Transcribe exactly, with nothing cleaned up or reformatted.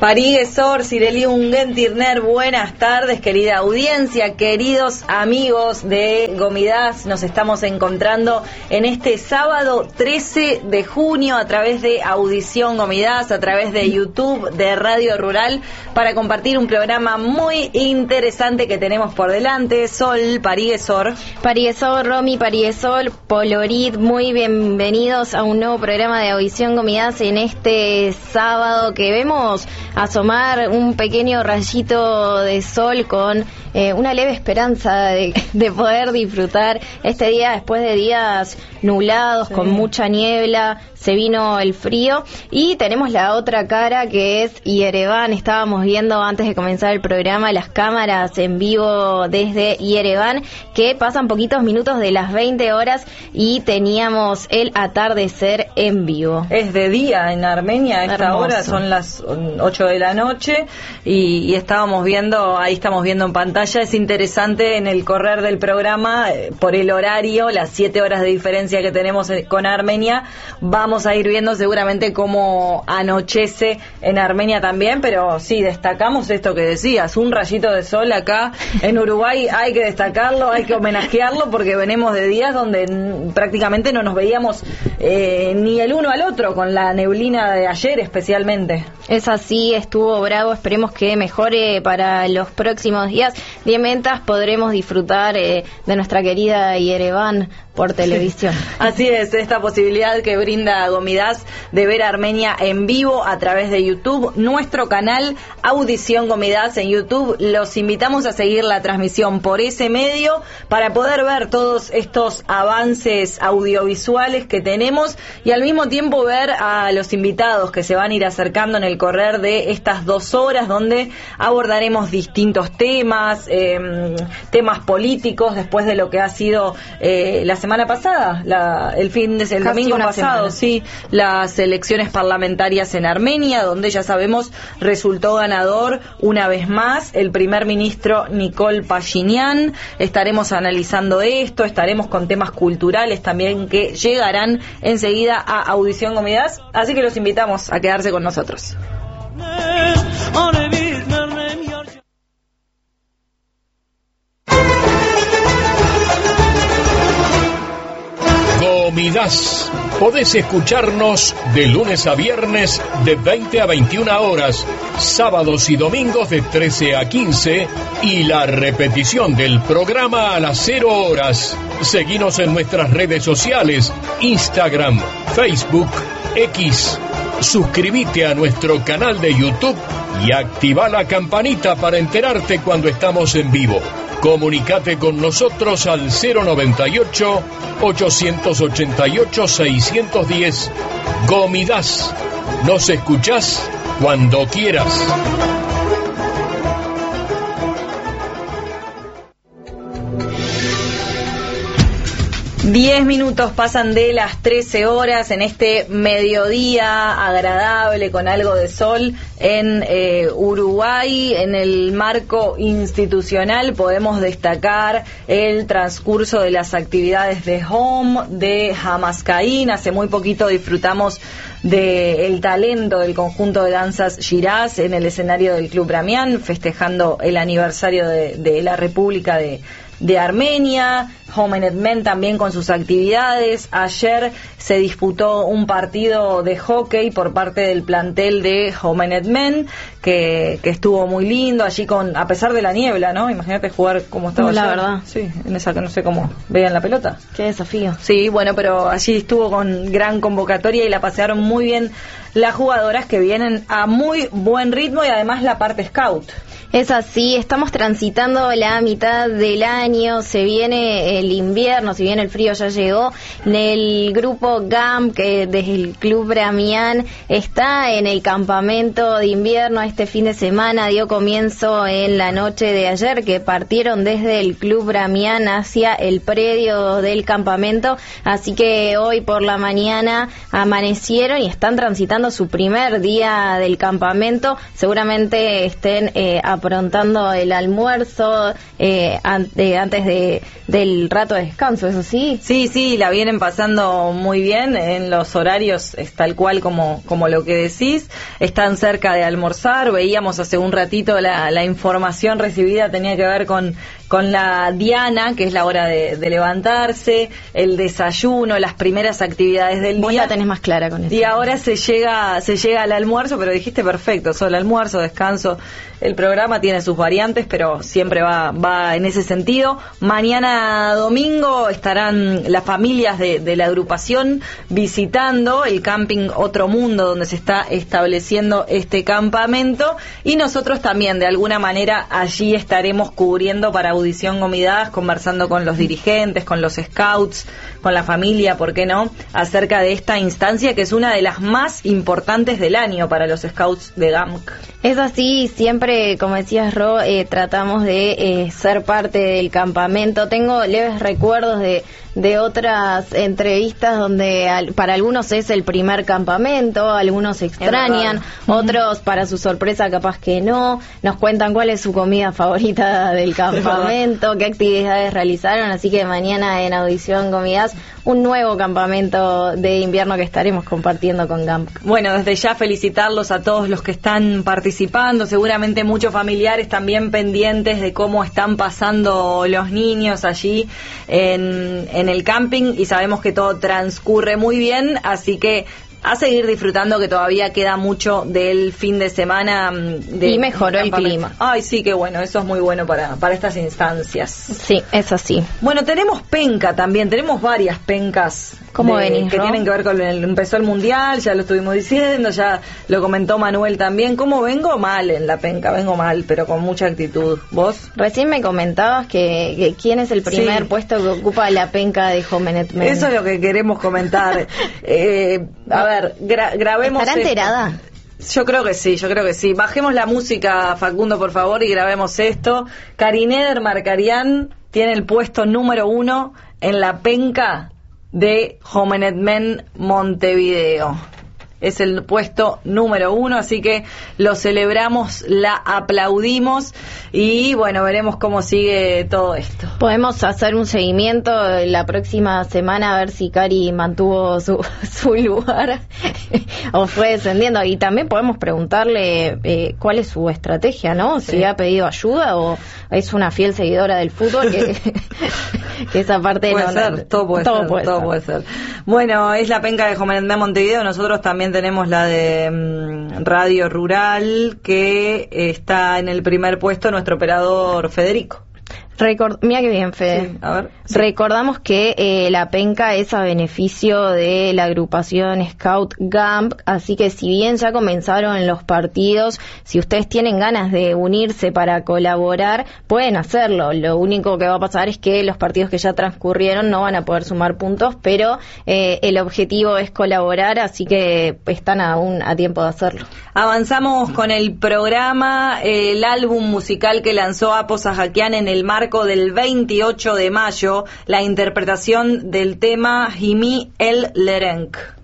Pariguesor, Cireli Ungentirner, buenas tardes, querida audiencia, queridos amigos de Gomidas. Nos estamos encontrando en este sábado trece de junio a través de Audición Gomidas, a través de YouTube, de Radio Rural, para compartir un programa muy interesante que tenemos por delante. Sol, Pariguesor. Pariguesor, Romy, Pariguesor, Polorit, muy bienvenidos a un nuevo programa de Audición Gomidas en este sábado que vemos asomar un pequeño rayito de sol con eh, una leve esperanza de, de poder disfrutar este día después de días nublados, sí, con mucha niebla. Se vino el frío y tenemos la otra cara que es Yerevan. Estábamos viendo antes de comenzar el programa las cámaras en vivo desde Yerevan, que pasan poquitos minutos de las veinte horas y teníamos el atardecer en vivo. Es de día en Armenia a esta Hermoso. hora, son las ocho de la noche y, y estábamos viendo, ahí estamos viendo en pantalla. Es interesante en el correr del programa, eh, por el horario, las siete horas de diferencia que tenemos con Armenia, vamos Vamos a ir viendo seguramente cómo anochece en Armenia también, pero sí, destacamos esto que decías, un rayito de sol acá en Uruguay, hay que destacarlo, hay que homenajearlo, porque venimos de días donde n- prácticamente no nos veíamos eh, ni el uno al otro, con la neblina de ayer especialmente. Es así, estuvo bravo, esperemos que mejore para los próximos días. De mientras podremos disfrutar eh, de nuestra querida Yerevan por televisión. Así es, esta posibilidad que brinda Gomidas de ver a Armenia en vivo a través de YouTube, nuestro canal Audición Gomidas en YouTube. Los invitamos a seguir la transmisión por ese medio para poder ver todos estos avances audiovisuales que tenemos y al mismo tiempo ver a los invitados que se van a ir acercando en el correr de estas dos horas, donde abordaremos distintos temas, eh, temas políticos, después de lo que ha sido eh, la semana pasada, la, el fin de el domingo pasado, semana. sí, las elecciones parlamentarias en Armenia, donde ya sabemos resultó ganador una vez más el primer ministro Nikol Pashinyan. Estaremos analizando esto, estaremos con temas culturales también que llegarán enseguida a Audición Gomidas, así que los invitamos a quedarse con nosotros. Gomidas. Podés escucharnos de lunes a viernes de veinte a veintiuna horas, sábados y domingos de trece a quince y la repetición del programa a las cero horas. Seguinos en nuestras redes sociales, Instagram, Facebook, X. Suscríbete a nuestro canal de YouTube y activa la campanita para enterarte cuando estamos en vivo. Comunicate con nosotros al cero noventa y ocho, ochocientos ochenta y ocho, seiscientos diez. Gomidas. Nos escuchás cuando quieras. Diez minutos pasan de las trece horas en este mediodía agradable con algo de sol en eh, Uruguay. En el marco institucional podemos destacar el transcurso de las actividades de Home, de Hamascaín. Hace muy poquito disfrutamos del talento del conjunto de danzas Shiraz en el escenario del Club Bramián, festejando el aniversario de, de la República de de Armenia. Homenet Men también con sus actividades. Ayer se disputó un partido de hockey por parte del plantel de Homenet Men que, que estuvo muy lindo allí, con a pesar de la niebla, ¿no? Imagínate jugar como estaba la ayer. verdad. Sí, en esa que no sé cómo vean la pelota. Qué desafío. Sí, bueno, pero allí estuvo con gran convocatoria y la pasearon muy bien las jugadoras, que vienen a muy buen ritmo, y además la parte scout. Es así, estamos transitando la mitad del año, se viene el invierno, si bien el frío ya llegó. El grupo G A M, que desde el Club Bramián está en el campamento de invierno este fin de semana, dio comienzo en la noche de ayer, que partieron desde el Club Bramián hacia el predio del campamento, así que hoy por la mañana amanecieron y están transitando su primer día del campamento. Seguramente estén eh, a aprontando el almuerzo eh, an- de, antes de del rato de descanso, ¿eso sí? Sí, sí, la vienen pasando muy bien en los horarios, es tal cual como, como lo que decís. Están cerca de almorzar. Veíamos hace un ratito la, la información recibida, tenía que ver con, con la diana, que es la hora de, de levantarse, el desayuno, las primeras actividades del Vos día. la tenés más clara con eso. Y ahora se llega, se llega al almuerzo, pero dijiste perfecto, solo almuerzo, descanso. El programa tiene sus variantes, pero siempre va, va en ese sentido. Mañana domingo estarán las familias de, de la agrupación visitando el camping Otro Mundo, donde se está estableciendo este campamento, y nosotros también de alguna manera allí estaremos cubriendo para Audición Gomidas, conversando con los dirigentes, con los scouts, con la familia, ¿por qué no?, acerca de esta instancia que es una de las más importantes del año para los scouts de G A M C. Es así, siempre, como decías, Ro, eh, tratamos de eh, ser parte del campamento. Tengo leves recuerdos de, de otras entrevistas donde al, para algunos es el primer campamento, algunos extrañan, otros para su sorpresa capaz que no. Nos cuentan cuál es su comida favorita del campamento, qué actividades realizaron, así que mañana en Audición Gomidas un nuevo campamento de invierno que estaremos compartiendo con G A M C. Bueno, desde ya felicitarlos a todos los que están participando, seguramente muchos familiares también pendientes de cómo están pasando los niños allí en, en el camping, y sabemos que todo transcurre muy bien, así que a seguir disfrutando, que todavía queda mucho del fin de semana. De, y mejoró el clima. Ay, sí, qué bueno, eso es muy bueno para, para estas instancias. Sí, es así. Bueno, tenemos penca también, tenemos varias pencas. ¿Cómo de, venís, que Ro? tienen que ver con el, empezó el mundial, ya lo estuvimos diciendo, ya lo comentó Manuel también. ¿Cómo vengo? Mal en la penca, vengo mal, pero con mucha actitud. ¿Vos? Recién me comentabas que, que quién es el primer Sí. puesto que ocupa la penca de Jomenet Men. Eso es lo que queremos comentar. eh, a ver, gra- grabemos. ¿Estará esto. enterada? Yo creo que sí, yo creo que sí. Bajemos la música, Facundo, por favor, y grabemos esto. Karineder Markarian tiene el puesto número uno en la penca de Jomenet Men Montevideo. Es el puesto número uno, así que lo celebramos, la aplaudimos, y bueno, veremos cómo sigue todo esto. Podemos hacer un seguimiento la próxima semana a ver si Cari mantuvo su, su lugar o fue descendiendo, y también podemos preguntarle eh, cuál es su estrategia, ¿no? Si Sí. ha pedido ayuda o es una fiel seguidora del fútbol, que, que esa parte Puede no, ser, no- todo puede todo ser, puede todo ser. puede ser. Bueno, es la penca de Jomenet Men Montevideo. Nosotros también tenemos la de mm, Radio Rural, que está en el primer puesto nuestro operador Federico. Record... Mira qué bien, Fede. Sí, a ver. Sí. Recordamos que eh, la penca es a beneficio de la agrupación Scout G A M C, así que si bien ya comenzaron los partidos, si ustedes tienen ganas de unirse para colaborar, pueden hacerlo. Lo único que va a pasar es que los partidos que ya transcurrieron no van a poder sumar puntos, pero eh, el objetivo es colaborar, así que están aún a tiempo de hacerlo. Avanzamos con el programa, el álbum musical que lanzó Apo Sahakian en el marco del veintiocho de mayo, la interpretación del tema Himi El Lerenk.